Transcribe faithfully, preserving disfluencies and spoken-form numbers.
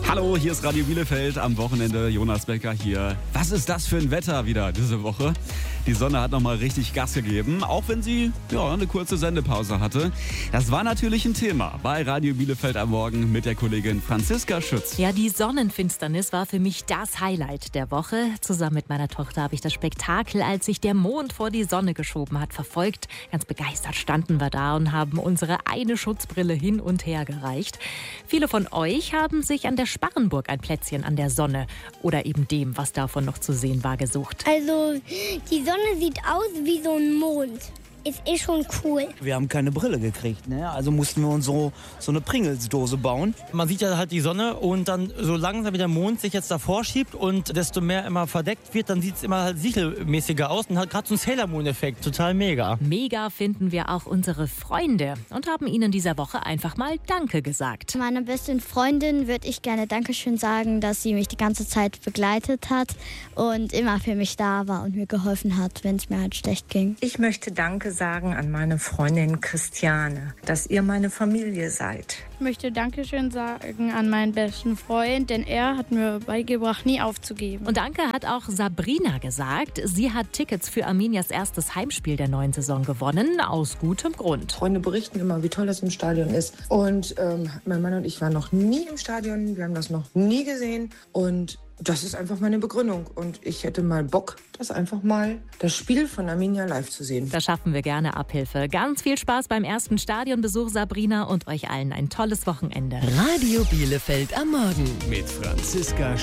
Hallo, hier ist Radio Bielefeld am Wochenende. Jonas Becker hier. Was ist das für ein Wetter wieder diese Woche? Die Sonne hat nochmal richtig Gas gegeben, auch wenn sie ja, eine kurze Sendepause hatte. Das war natürlich ein Thema bei Radio Bielefeld am Morgen mit der Kollegin Franziska Schütz. Ja, die Sonnenfinsternis war für mich das Highlight der Woche. Zusammen mit meiner Tochter habe ich das Spektakel, als sich der Mond vor die Sonne geschoben hat, verfolgt. Ganz begeistert standen wir da und haben unsere eine Schutzbrille hin und her gereicht. Viele von euch haben sich an der Sparrenburg ein Plätzchen an der Sonne oder eben dem, was davon noch zu sehen war, gesucht. Also die Sonne sieht aus wie so ein Mond. Ist eh schon cool. Wir haben keine Brille gekriegt, ne? Also mussten wir uns so, so eine Pringelsdose bauen. Man sieht ja halt die Sonne und dann so langsam wie der Mond sich jetzt davor schiebt und desto mehr immer verdeckt wird, dann sieht es immer halt sichelmäßiger aus und hat gerade so einen Sailor Moon-Effekt. Total mega. Mega finden wir auch unsere Freunde und haben ihnen dieser Woche einfach mal Danke gesagt. Meiner besten Freundin würde ich gerne Dankeschön sagen, dass sie mich die ganze Zeit begleitet hat und immer für mich da war und mir geholfen hat, wenn es mir halt schlecht ging. Ich möchte Danke sagen an meine Freundin Christiane, dass ihr meine Familie seid. Ich möchte Dankeschön sagen an meinen besten Freund, denn er hat mir beigebracht, nie aufzugeben. Und Danke hat auch Sabrina gesagt. Sie hat Tickets für Armenias erstes Heimspiel der neuen Saison gewonnen, aus gutem Grund. Freunde berichten immer, wie toll das im Stadion ist. Und ähm, mein Mann und ich waren noch nie im Stadion, wir haben das noch nie gesehen und das ist einfach meine Begründung und ich hätte mal Bock, das einfach mal das Spiel von Arminia live zu sehen. Da schaffen wir gerne Abhilfe. Ganz viel Spaß beim ersten Stadionbesuch, Sabrina, und euch allen ein tolles Wochenende. Radio Bielefeld am Morgen Mit Franziska